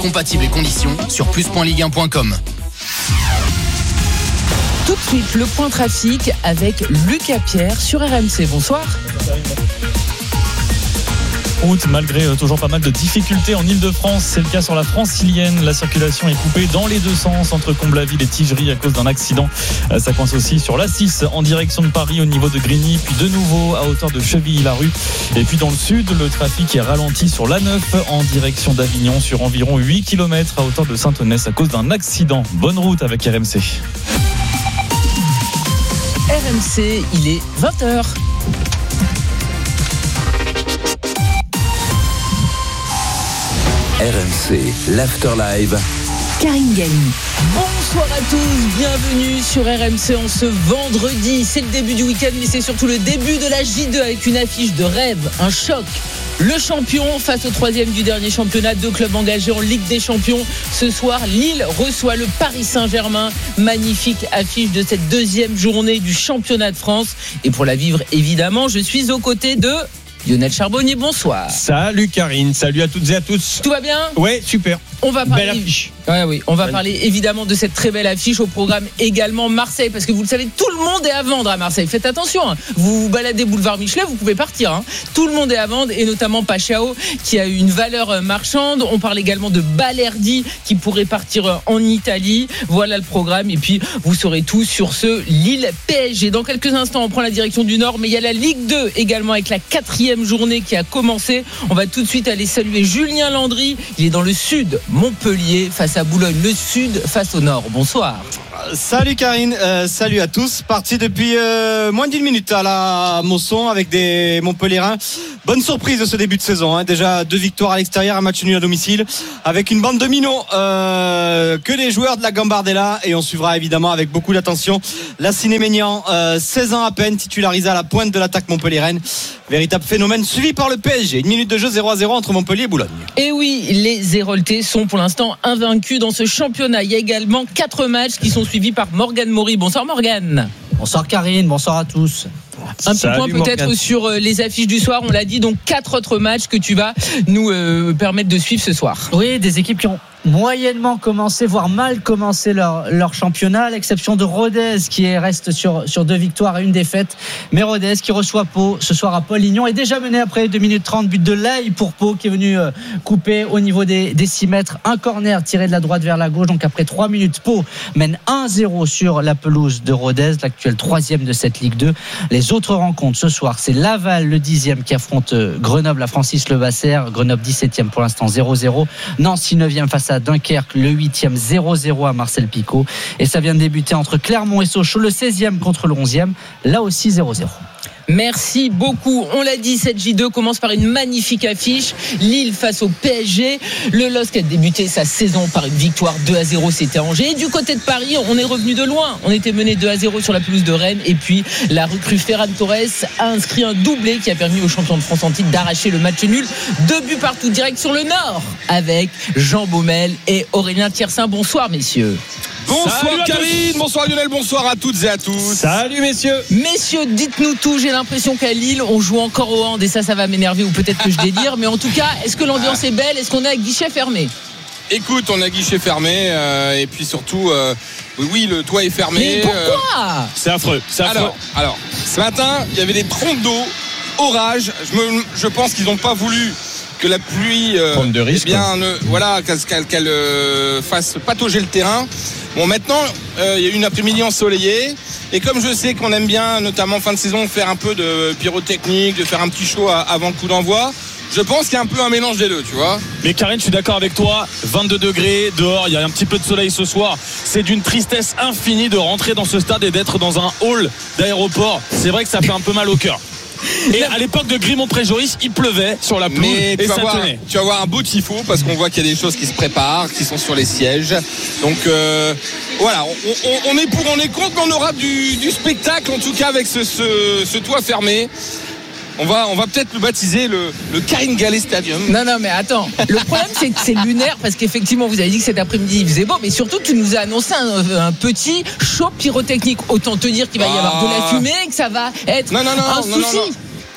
compatibles et conditions sur plus.ligue1.com. Tout de suite, le point trafic avec Lucas Pierre sur RMC. Bonsoir. Route, malgré toujours pas mal de difficultés en Ile-de-France, c'est le cas sur la francilienne. La circulation est coupée dans les deux sens entre Comblaville et Tigerie à cause d'un accident. Ça coince aussi sur l'A6 en direction de Paris au niveau de Grigny, puis de nouveau à hauteur de Chevilly-la-Rue. Et puis dans le sud, le trafic est ralenti sur l'A9 en direction d'Avignon sur environ 8 km à hauteur de Saint-Onès à cause d'un accident. Bonne route avec RMC. RMC, il est 20h. RMC, l'Afterlive. Karine Galli. Bonsoir à tous, bienvenue sur RMC en ce vendredi. C'est le début du week-end, mais c'est surtout le début de la J2 avec une affiche de rêve, un choc. Le champion face au troisième du dernier championnat, 2 clubs engagés en Ligue des Champions. Ce soir, Lille reçoit le Paris Saint-Germain. Magnifique affiche de cette deuxième journée du championnat de France. Et pour la vivre, évidemment, je suis aux côtés de Lionel Charbonnier. Bonsoir. Salut Karine, salut à toutes et à tous. Tout va bien ? Ouais, super. On va parler. Belle affiche. Ouais, oui, on va parler évidemment de cette très belle affiche. Au programme également Marseille, parce que vous le savez, tout le monde est à vendre à Marseille. Faites attention, hein. Vous vous baladez boulevard Michelet, vous pouvez partir, hein. Tout le monde est à vendre, et notamment Pachao qui a une valeur marchande. On parle également de Balerdi qui pourrait partir en Italie. Voilà le programme, et puis vous saurez tout sur ce Lille PSG. Dans quelques instants, on prend la direction du Nord, mais il y a la Ligue 2 également avec la 4e journée qui a commencé. On va tout de suite aller saluer Julien Landry. Il est dans le sud, Montpellier face à Boulogne, le sud face au nord. Bonsoir. Salut Karine, salut à tous. Parti depuis moins d'1 minute à la Mosson avec des Montpelliérains. Bonne surprise de ce début de saison, hein. Déjà 2 victoires à l'extérieur, un match nul à domicile, avec une bande de minots, que des joueurs de la Gambardella. Et on suivra évidemment avec beaucoup d'attention Lassine Maignan, 16 ans à peine, titularisé à la pointe de l'attaque montpelliéraine. Véritable phénomène, suivi par le PSG. 1 minute de jeu, 0-0 entre Montpellier et Boulogne. Et oui, les Héroltais sont pour l'instant invaincus dans ce championnat. Il y a également 4 matchs qui sont suivis par Morgane Maury. Bonsoir Morgane. Bonsoir Karine, bonsoir à tous. Un petit point peut-être Morgane sur les affiches du soir. On l'a dit, donc 4 autres matchs que tu vas nous permettre de suivre ce soir. Oui, des équipes qui ont moyennement commencé, voire mal commencé leur championnat, à l'exception de Rodez qui reste sur 2 victoires et 1 défaite. Mais Rodez qui reçoit Pau ce soir à Paul-Lignon est déjà mené après 2 minutes 30, but de Laï pour Pau qui est venu couper au niveau des 6 mètres. Un corner tiré de la droite vers la gauche. Donc après 3 minutes, Pau mène 1-0 sur la pelouse de Rodez, l'actuel 3e de cette Ligue 2. Les autres rencontres ce soir, c'est Laval le 10e qui affronte Grenoble à Francis Levasseur. Grenoble 17e pour l'instant 0-0. Nancy 9e face à Dunkerque, le 8e 0-0 à Marcel Picot. Et ça vient de débuter entre Clermont et Sochaux, le 16e contre le 11e, là aussi 0-0. Merci beaucoup. On l'a dit, cette J2 commence par une magnifique affiche. Lille face au PSG. Le LOSC a débuté sa saison par une victoire 2-0, c'était Angers. Et du côté de Paris, on est revenu de loin. On était mené 2-0 sur la pelouse de Rennes. Et puis, la recrue Ferran Torres a inscrit un doublé qui a permis aux champions de France en titre d'arracher le match nul. 2 buts partout, direct sur le Nord, avec Jean Baumel et Aurélien Thiersin. Bonsoir, messieurs. Bonsoir Karine, bonsoir Lionel, bonsoir à toutes et à tous. Salut messieurs. Messieurs, dites-nous tout. J'ai l'impression qu'à Lille, on joue encore au hand et ça va m'énerver ou peut-être que je délire. Mais en tout cas, est-ce que l'ambiance est belle ? Est-ce qu'on est à guichet fermé ? Écoute, on a guichet fermé et puis surtout, oui, le toit est fermé. Mais pourquoi ? C'est affreux. Alors, ce matin, il y avait des trompes d'eau, orage. Je pense qu'ils n'ont pas voulu que la pluie de risque, qu'elle fasse patauger le terrain. Bon, maintenant, il y a eu une après-midi ensoleillée. Et comme je sais qu'on aime bien, notamment en fin de saison, faire un peu de pyrotechnique, de faire un petit show avant le coup d'envoi, je pense qu'il y a un peu un mélange des deux, tu vois. Mais Karine, je suis d'accord avec toi. 22 degrés dehors, il y a un petit peu de soleil ce soir. C'est d'une tristesse infinie de rentrer dans ce stade et d'être dans un hall d'aéroport. C'est vrai que ça fait un peu mal au cœur. Et à l'époque de Grimont-Pré-Joris, il pleuvait sur la pelouse et ça tenait. Tu vas voir un beau tifo parce qu'on voit qu'il y a des choses qui se préparent, qui sont sur les sièges. Donc voilà, on est pour, on est contre, mais on aura du spectacle en tout cas avec ce toit fermé. On va peut-être le baptiser le Karine Galli Stadium. Non, mais attends. Le problème, c'est que c'est lunaire parce qu'effectivement, vous avez dit que cet après-midi, il faisait beau, mais surtout, tu nous as annoncé un petit show pyrotechnique. Autant te dire qu'il va y avoir de la fumée et que ça va être un souci.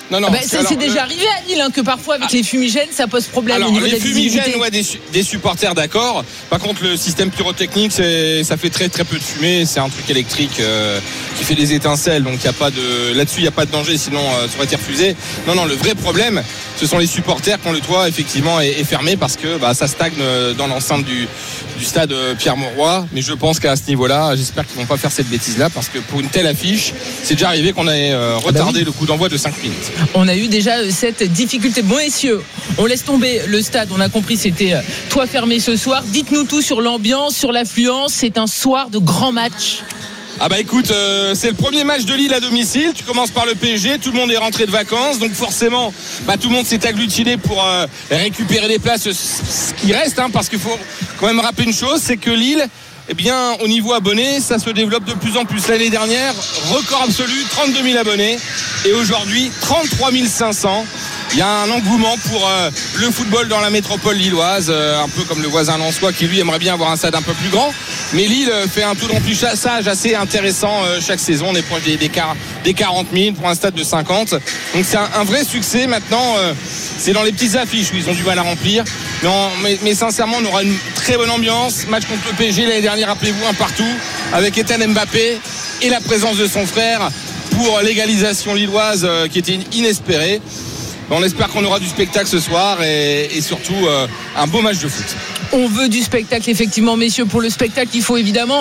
C'est déjà arrivé à Lille que parfois avec les fumigènes ça pose problème. Alors, au niveau les de la fumigènes, visibilité. des supporters, d'accord. Par contre, le système pyrotechnique, ça fait très très peu de fumée. C'est un truc électrique qui fait des étincelles. Donc là-dessus, il n'y a pas de danger. Sinon, ça aurait été refusé. Non, le vrai problème, ce sont les supporters quand le toit effectivement est fermé parce que ça stagne dans l'enceinte du stade Pierre-Mauroy. Mais je pense qu'à ce niveau-là, j'espère qu'ils vont pas faire cette bêtise-là parce que pour une telle affiche, c'est déjà arrivé qu'on ait retardé le coup d'envoi de 5 minutes. On a eu déjà cette difficulté. Bon, messieurs, on laisse tomber le stade. On a compris, c'était toit fermé ce soir. Dites-nous tout sur l'ambiance, sur l'affluence. C'est un soir de grand match. Écoute, c'est le premier match de Lille à domicile. Tu commences par le PSG, tout le monde est rentré de vacances, donc forcément tout le monde s'est agglutiné pour récupérer les places, ce qui reste, parce qu'il faut quand même rappeler une chose, c'est que Lille, au niveau abonnés, ça se développe de plus en plus. L'année dernière, record absolu, 32 000 abonnés, et aujourd'hui 33 500. Il y a un engouement pour le football dans la métropole lilloise, un peu comme le voisin lensois qui lui aimerait bien avoir un stade un peu plus grand. Mais Lille fait un taux de remplissage assez intéressant chaque saison. On est proche des 40 000 pour un stade de 50. Donc c'est un vrai succès. Maintenant, c'est dans les petites affiches où ils ont du mal à remplir. Mais sincèrement, on aura une très bonne ambiance. Match contre le PSG l'année dernière, rappelez-vous, un partout avec Ethan Mbappé et la présence de son frère pour l'égalisation lilloise qui était inespérée. On espère qu'on aura du spectacle ce soir et surtout un beau match de foot. On veut du spectacle, effectivement, messieurs. Pour le spectacle, il faut évidemment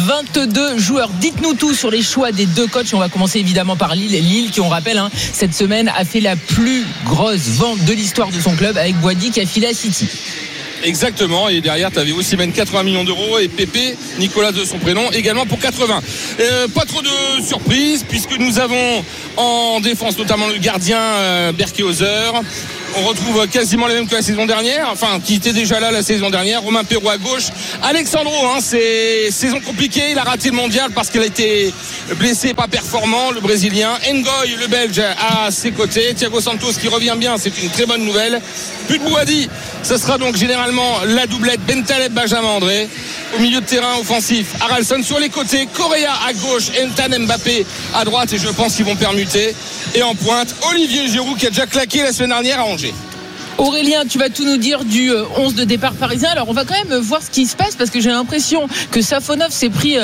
22 joueurs. Dites-nous tout sur les choix des deux coachs. On va commencer évidemment par Lille. Lille, qui, on rappelle, cette semaine a fait la plus grosse vente de l'histoire de son club avec Boadi qui a filé à City. Exactement, et derrière tu avais aussi 80 millions d'euros et Pépé, Nicolas de son prénom, également pour 80. Pas trop de surprises puisque nous avons en défense notamment le gardien Berkehauser. On retrouve quasiment les mêmes que la saison dernière, qui était déjà là la saison dernière. Romain Perrault à gauche, Alexandro, c'est saison compliquée, il a raté le mondial parce qu'il a été blessé, pas performant, le Brésilien. Ngoy, le Belge, à ses côtés. Thiago Santos qui revient bien, c'est une très bonne nouvelle. Plus de Boadi, ce sera donc généralement la doublette Bentaleb, Benjamin André. Au milieu de terrain offensif, Haralson sur les côtés, Correa à gauche, Ethan Mbappé à droite, et je pense qu'ils vont permuter. Et en pointe, Olivier Giroud qui a déjà claqué la semaine dernière à Angers. Aurélien, tu vas tout nous dire du 11 de départ parisien. Alors on va quand même voir ce qui se passe parce que j'ai l'impression que Safonov s'est pris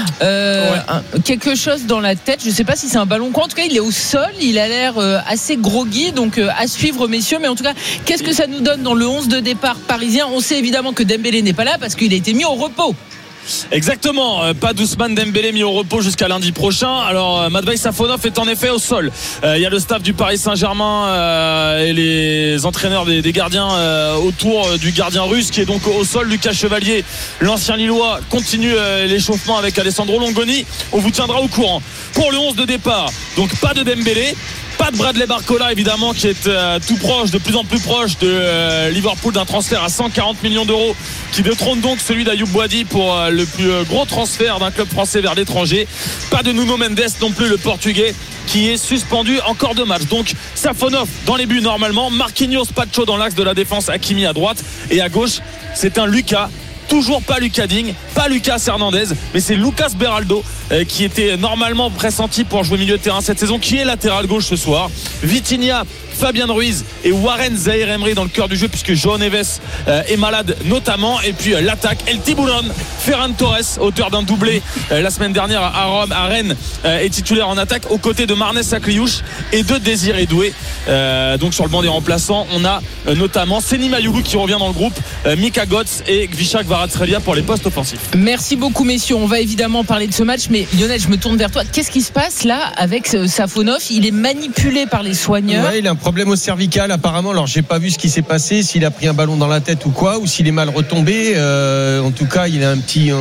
quelque chose dans la tête. Je ne sais pas si c'est un ballon quoi. En tout cas, il est au sol. Il a l'air assez groggy. Donc à suivre, messieurs. Mais en tout cas, qu'est-ce que ça nous donne dans le 11 de départ parisien? On sait évidemment que Dembélé n'est pas là parce qu'il a été mis au repos. Exactement, pas d'Ousmane Dembélé mis au repos jusqu'à lundi prochain. Alors Matvei Safonov est en effet au sol. Il y a le staff du Paris Saint-Germain et les entraîneurs des gardiens autour du gardien russe qui est donc au sol. Lucas Chevalier, l'ancien Lillois, continue l'échauffement avec Alessandro Longoni. On vous tiendra au courant. Pour le 11 de départ, donc pas de Dembélé, pas de Bradley Barcola évidemment qui est tout proche, de plus en plus proche de Liverpool, d'un transfert à 140 millions d'euros qui détrône donc celui d'Ayoub Boadi pour le plus gros transfert d'un club français vers l'étranger. Pas de Nuno Mendes non plus, le portugais, qui est suspendu encore 2 matchs. Donc Safonov dans les buts normalement, Marquinhos, Pacho dans l'axe de la défense, Hakimi à droite, et à gauche c'est un Lucas. Toujours pas Lucas Digne, pas Lucas Hernandez, mais c'est Lucas Beraldo qui était normalement pressenti pour jouer milieu de terrain cette saison, qui est latéral gauche ce soir. Vitinha, Fabien Ruiz et Warren Zaïre-Emery dans le cœur du jeu puisque João Neves est malade notamment. Et puis l'attaque, El Tiburon, Ferran Torres, auteur d'un doublé la semaine dernière à Rome, à Rennes, est titulaire en attaque aux côtés de Marnès Sakliouche et de Désiré Doué. Donc sur le banc des remplaçants, on a notamment Seny Mayoulou qui revient dans le groupe, Mika Götze et Gvishak Kvaratskhelia pour les postes offensifs. Merci beaucoup messieurs, on va évidemment parler de ce match, mais Lionel, je me tourne vers toi. Qu'est-ce qui se passe là avec Safonov? Il est manipulé par les soigneurs. Ouais, il a un problème au cervical apparemment. Alors j'ai pas vu ce qui s'est passé, s'il a pris un ballon dans la tête ou quoi, ou s'il est mal retombé. En tout cas, il a un petit...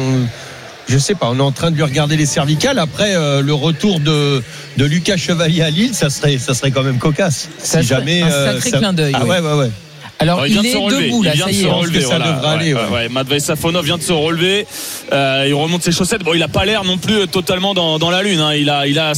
je sais pas, on est en train de lui regarder les cervicales. Après le retour de Lucas Chevalier à Lille, ça serait quand même cocasse. Ça si serait jamais un sacré clin d'œil. Ah ouais. Alors il est debout là, ça y est. Ça devrait aller. Matvei Safonov vient de se relever. Il remonte ses chaussettes. Bon, il a pas l'air non plus totalement dans la lune. Il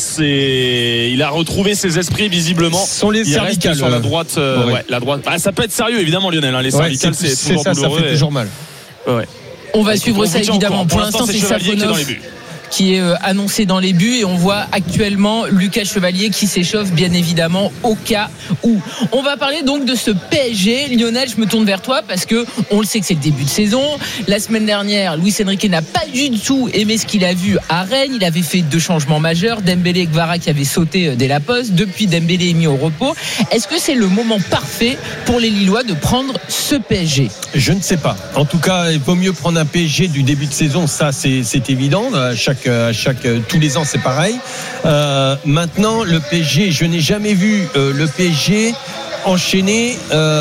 a retrouvé ses esprits visiblement. Ce sont les cervicales sur la droite. La droite. Ça peut être sérieux évidemment, Lionel. Les cervicales, c'est toujours douloureux. Ça fait toujours mal. On va suivre ça évidemment. Pour l'instant, c'est Chevalier qui est dans les Safonov buts. qui est annoncé dans les buts et on voit actuellement Lucas Chevalier qui s'échauffe bien évidemment au cas où. On va parler donc de ce PSG. Lionel, je me tourne vers toi parce que on le sait que c'est le début de saison. La semaine dernière, Luis Enrique n'a pas du tout aimé ce qu'il a vu à Rennes. Il avait fait 2 changements majeurs, Dembélé et Kvara qui avaient sauté dès la poste. Depuis, Dembélé est mis au repos. Est-ce que c'est le moment parfait pour les Lillois de prendre ce PSG? Je ne sais pas. En tout cas, il vaut mieux prendre un PSG du début de saison. Ça, c'est évident. Tous les ans, c'est pareil. Maintenant, le PSG, je n'ai jamais vu le PSG enchaîner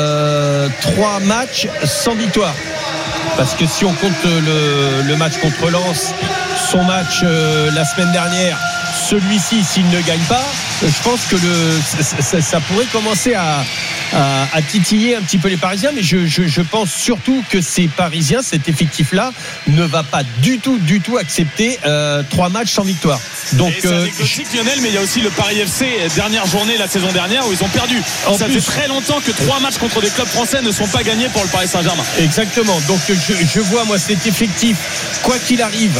3 matchs sans victoire. Parce que si on compte le match contre Lens, son match la semaine dernière, celui-ci, s'il ne gagne pas, je pense que ça pourrait commencer à titiller un petit peu les Parisiens, mais je pense surtout que ces Parisiens, cet effectif-là, ne va pas du tout accepter 3 matchs sans victoire. Donc, c'est anecdotique, Lionel, mais il y a aussi le Paris FC, dernière journée la saison dernière où ils ont perdu. Ça fait très longtemps que 3 matchs contre des clubs français ne sont pas gagnés pour le Paris Saint-Germain. Exactement. Donc je vois moi cet effectif, quoi qu'il arrive,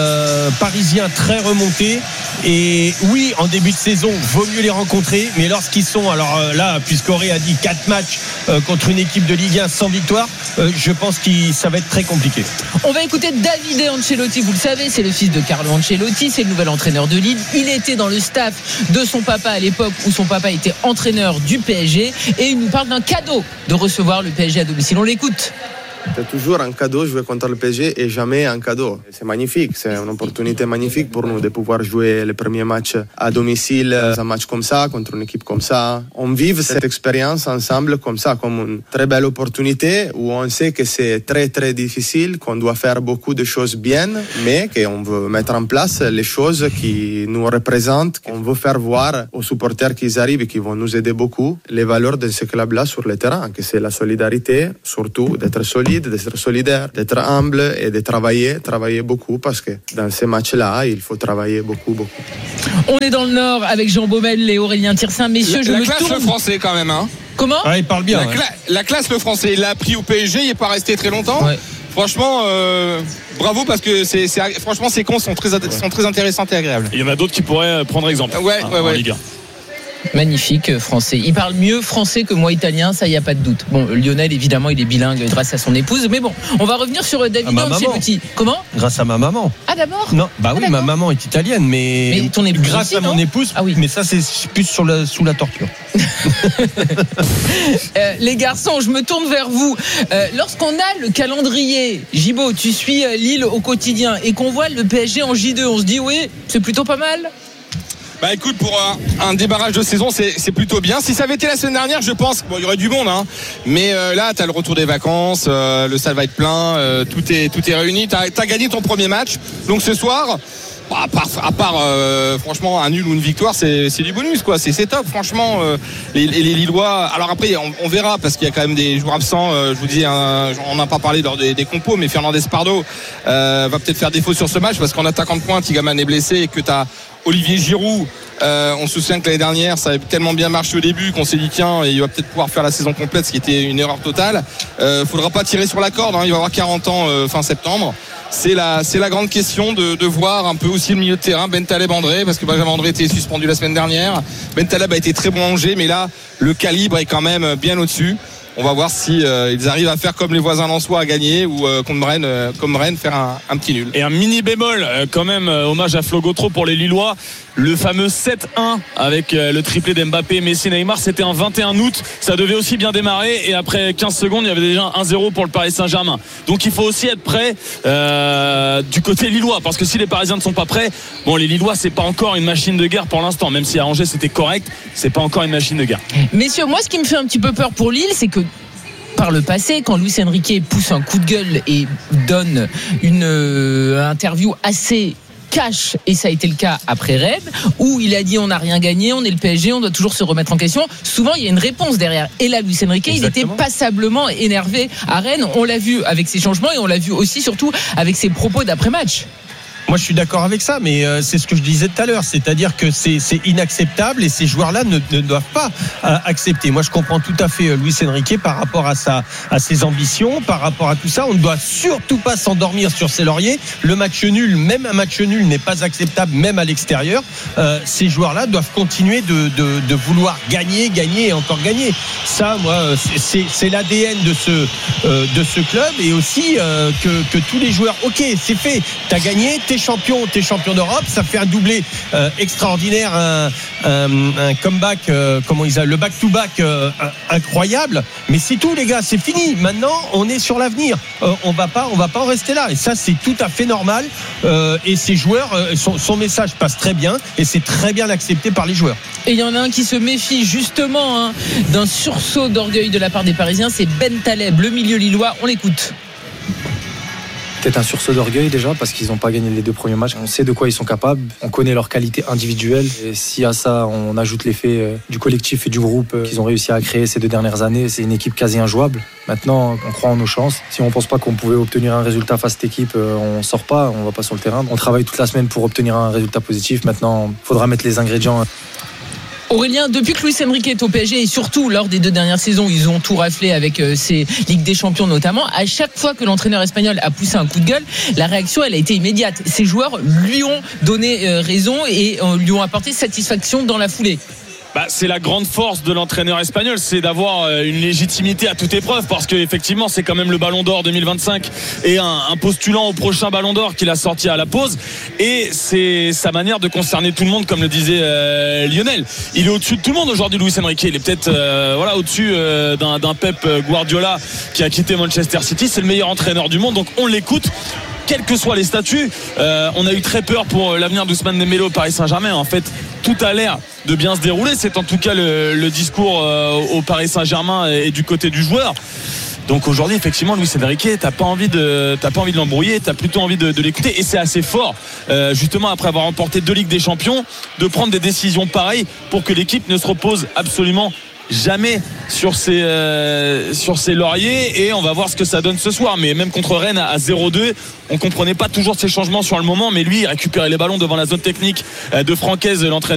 parisien très remonté. Et oui, en début de saison, vaut mieux les rencontrer, mais lorsqu'ils sont, alors là, puisqu'Auré a dit 4 matchs contre une équipe de Ligue 1 sans victoire, je pense que ça va être très compliqué. On va écouter Davide Ancelotti. Vous le savez, c'est le fils de Carlo Ancelotti, c'est le nouvel entraîneur de Lille. Il était dans le staff de son papa à l'époque où son papa était entraîneur du PSG et il nous parle d'un cadeau de recevoir le PSG à domicile. On l'écoute. C'est toujours un cadeau jouer contre le PSG et jamais un cadeau. C'est magnifique, c'est une opportunité magnifique pour nous de pouvoir jouer le premier match à domicile, un match comme ça, contre une équipe comme ça. On vive cette expérience ensemble comme ça, comme une très belle opportunité où on sait que c'est très très difficile, qu'on doit faire beaucoup de choses bien, mais qu'on veut mettre en place les choses qui nous représentent. On veut faire voir aux supporters qui arrivent et qui vont nous aider beaucoup les valeurs de ce club-là sur le terrain, que c'est la solidarité, surtout d'être solide, d'être solidaire, d'être humble et de travailler beaucoup parce que dans ces matchs-là, il faut travailler beaucoup. On est dans le Nord avec Jean Baumel et Aurélien Tirsin. Messieurs, je me tourne. La classe le français quand même, hein. Comment ? Il parle bien. La classe le français, il l'a appris au PSG, il n'est pas resté très longtemps. Ouais. Franchement, bravo parce que franchement ces cons sont très intéressantes et agréables. Il y en a d'autres qui pourraient prendre exemple. En Ligue 1. Magnifique français. Il parle mieux français que moi italien, ça y a pas de doute. Bon, Lionel évidemment, il est bilingue grâce à son épouse, mais bon, on va revenir sur David Ancelotti. Comment ? Grâce à ma maman. Ah d'abord ? Non, oui, ma maman est italienne, mais ton épouse grâce aussi, à mon épouse. Ah oui. Mais ça c'est plus sous la torture. Les garçons, je me tourne vers vous. Lorsqu'on a le calendrier, Gibaud, tu suis Lille au quotidien et qu'on voit le PSG en J2, on se dit oui, c'est plutôt pas mal. Bah écoute, pour un débarrage de saison, c'est plutôt bien. Si ça avait été la semaine dernière, je pense qu'il y aurait du monde, hein. Mais là, t'as le retour des vacances, le stade va être plein, tout est réuni. T'as gagné ton premier match, donc ce soir. À part franchement un nul ou une victoire, c'est du bonus quoi. C'est top franchement. Les Lillois. Alors après on verra parce qu'il y a quand même des joueurs absents. Je vous dis, on n'a pas parlé lors des compos, mais Fernandez Pardo va peut-être faire défaut sur ce match parce qu'en attaquant de pointe, Tigaman est blessé et que t'as Olivier Giroud. On se souvient que l'année dernière ça avait tellement bien marché au début qu'on s'est dit tiens, il va peut-être pouvoir faire la saison complète, ce qui était une erreur totale. Faudra pas tirer sur la corde, hein. Il va avoir 40 ans fin septembre. C'est la grande question de voir un peu aussi le milieu de terrain. Bentaleb André, parce que Benjamin André était suspendu la semaine dernière. Bentaleb a été très bon en Angers, mais là le calibre est quand même bien au-dessus. On va voir si ils arrivent à faire comme les voisins lensois à gagner ou comme Rennes faire un petit nul. Et un mini bémol quand même, hommage à Flo Gautreau pour les Lillois. Le fameux 7-1 avec le triplé d'Mbappé, Messi, Neymar, c'était un 21 août. Ça devait aussi bien démarrer et après 15 secondes, il y avait déjà 1-0 pour le Paris Saint-Germain. Donc il faut aussi être prêt du côté lillois parce que si les Parisiens ne sont pas prêts, bon, les Lillois c'est pas encore une machine de guerre pour l'instant, même si à Angers c'était correct, c'est pas encore une machine de guerre. Messieurs, moi ce qui me fait un petit peu peur pour Lille, c'est que par le passé, quand Luis Enrique pousse un coup de gueule et donne une interview assez cash, et ça a été le cas après Rennes, où il a dit on n'a rien gagné, on est le PSG, on doit toujours se remettre en question. Souvent il y a une réponse derrière. Et là Luis Enrique, il était passablement énervé à Rennes. On l'a vu avec ses changements et on l'a vu aussi surtout avec ses propos d'après-match. Moi, je suis d'accord avec ça, mais c'est ce que je disais tout à l'heure, c'est-à-dire que c'est inacceptable et ces joueurs-là ne doivent pas accepter. Moi, je comprends tout à fait Luis Enrique par rapport à ses ambitions, par rapport à tout ça. On ne doit surtout pas s'endormir sur ses lauriers. Le match nul, même un match nul, n'est pas acceptable, même à l'extérieur. Ces joueurs-là doivent continuer de vouloir gagner et encore gagner. Ça, moi, c'est l'ADN de ce club, et aussi que tous les joueurs, ok, c'est fait, t'as gagné, t'es champion d'Europe, ça fait un doublé extraordinaire, un comeback, le back-to-back incroyable, mais c'est tout, les gars, c'est fini. Maintenant, on est sur l'avenir. On va pas en rester là, et ça, c'est tout à fait normal. Et ces joueurs, son message passe très bien, et c'est très bien accepté par les joueurs. Et il y en a un qui se méfie justement d'un sursaut d'orgueil de la part des Parisiens, c'est Ben Taleb, le milieu lillois. On l'écoute. Peut-être un sursaut d'orgueil déjà parce qu'ils n'ont pas gagné les 2 premiers matchs. On sait de quoi ils sont capables, on connaît leurs qualités individuelles, et si à ça on ajoute l'effet du collectif et du groupe qu'ils ont réussi à créer ces 2 dernières années, c'est une équipe quasi injouable. Maintenant, on croit en nos chances. Si on ne pense pas qu'on pouvait obtenir un résultat face à cette équipe, on ne sort pas, on ne va pas sur le terrain. On travaille toute la semaine pour obtenir un résultat positif. Maintenant, il faudra mettre les ingrédients. Aurélien, depuis que Luis Enrique est au PSG, et surtout lors des 2 dernières saisons, ils ont tout raflé avec ces Ligues des Champions notamment, à chaque fois que l'entraîneur espagnol a poussé un coup de gueule, la réaction, elle a été immédiate. Ces joueurs lui ont donné raison et lui ont apporté satisfaction dans la foulée. C'est la grande force de l'entraîneur espagnol, c'est d'avoir une légitimité à toute épreuve, parce qu'effectivement c'est quand même le Ballon d'Or 2025 et un postulant au prochain Ballon d'Or qu'il a sorti à la pause, et c'est sa manière de concerner tout le monde, comme le disait Lionel. Il est au-dessus de tout le monde aujourd'hui, Luis Enrique. Il est peut-être au-dessus d'un Pep Guardiola qui a quitté Manchester City. C'est le meilleur entraîneur du monde, donc on l'écoute quels que soient les statuts. On a eu très peur pour l'avenir d'Ousmane Dembélé au Paris Saint-Germain. En fait, tout a l'air de bien se dérouler. C'est en tout cas le discours au Paris Saint-Germain et du côté du joueur. Donc aujourd'hui, effectivement, Luis Enrique, t'as pas envie de l'embrouiller, t'as plutôt envie de l'écouter, et c'est assez fort, justement après avoir remporté 2 Ligues des Champions, de prendre des décisions pareilles pour que l'équipe ne se repose absolument jamais sur ses lauriers. Et on va voir ce que ça donne ce soir. Mais même contre Rennes à 0-2, on comprenait pas toujours ces changements sur le moment, mais lui il récupérait les ballons devant la zone technique de Francaise, l'entraîneur